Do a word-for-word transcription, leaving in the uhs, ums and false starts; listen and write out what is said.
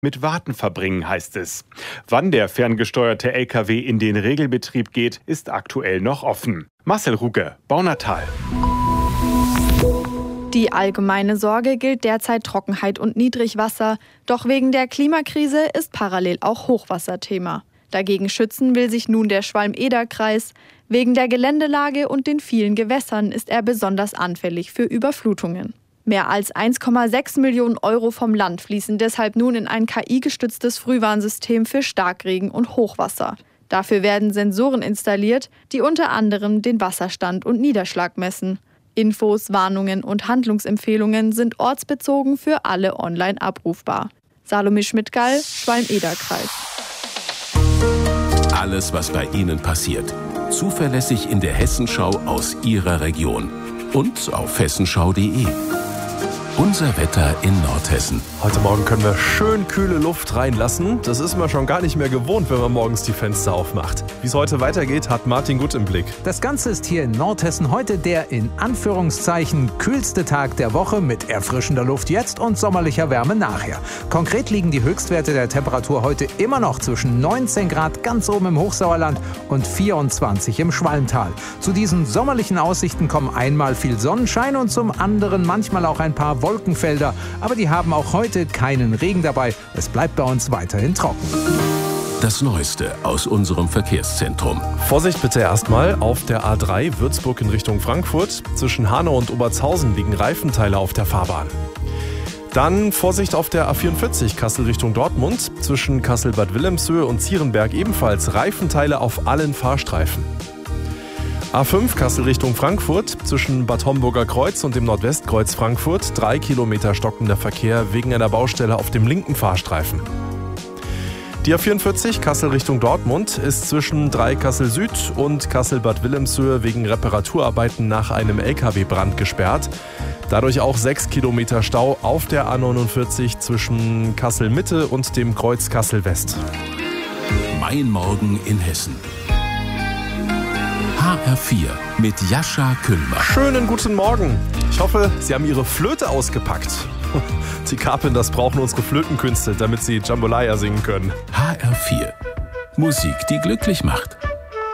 mit Warten verbringen, heißt es. Wann der ferngesteuerte L K W in den Regelbetrieb geht, ist aktuell noch offen. Marcel Ruge, Baunatal. Die allgemeine Sorge gilt derzeit Trockenheit und Niedrigwasser. Doch wegen der Klimakrise ist parallel auch Hochwasser Thema. Dagegen schützen will sich nun der Schwalm-Eder-Kreis. Wegen der Geländelage und den vielen Gewässern ist er besonders anfällig für Überflutungen. Mehr als eins Komma sechs Millionen Euro vom Land fließen deshalb nun in ein K I-gestütztes Frühwarnsystem für Starkregen und Hochwasser. Dafür werden Sensoren installiert, die unter anderem den Wasserstand und Niederschlag messen. Infos, Warnungen und Handlungsempfehlungen sind ortsbezogen für alle online abrufbar. Salome Schmidt-Gall, Schwalm-Eder-Kreis. Alles, was bei Ihnen passiert. Zuverlässig in der Hessenschau aus Ihrer Region. Und auf hessenschau punkt de. Unser Wetter in Nordhessen. Heute Morgen können wir schön kühle Luft reinlassen. Das ist man schon gar nicht mehr gewohnt, wenn man morgens die Fenster aufmacht. Wie es heute weitergeht, hat Martin gut im Blick. Das Ganze ist hier in Nordhessen heute der in Anführungszeichen kühlste Tag der Woche mit erfrischender Luft jetzt und sommerlicher Wärme nachher. Konkret liegen die Höchstwerte der Temperatur heute immer noch zwischen neunzehn Grad ganz oben im Hochsauerland und vierundzwanzig im Schwalmtal. Zu diesen sommerlichen Aussichten kommen einmal viel Sonnenschein und zum anderen manchmal auch ein paar Wolkenfelder, aber die haben auch heute keinen Regen dabei. Es bleibt bei uns weiterhin trocken. Das Neueste aus unserem Verkehrszentrum. Vorsicht bitte erstmal auf der A drei Würzburg in Richtung Frankfurt. Zwischen Hanau und Obertshausen liegen Reifenteile auf der Fahrbahn. Dann Vorsicht auf der A vierundvierzig Kassel Richtung Dortmund. Zwischen Kassel-Bad Wilhelmshöhe und Zierenberg ebenfalls Reifenteile auf allen Fahrstreifen. A fünf Kassel Richtung Frankfurt, zwischen Bad Homburger Kreuz und dem Nordwestkreuz Frankfurt, drei Kilometer stockender Verkehr wegen einer Baustelle auf dem linken Fahrstreifen. Die A vierundvierzig Kassel Richtung Dortmund ist zwischen drei Kassel Süd und Kassel-Bad Wilhelmshöhe wegen Reparaturarbeiten nach einem L K W-Brand gesperrt. Dadurch auch sechs Kilometer Stau auf der A neunundvierzig zwischen Kassel Mitte und dem Kreuz Kassel West. Mein Morgen in Hessen. H R vier mit Jascha Kühlmann. Schönen guten Morgen. Ich hoffe, Sie haben Ihre Flöte ausgepackt. Die Carpenters brauchen unsere Flötenkünste, damit sie Jambalaya singen können. H R vier. Musik, die glücklich macht.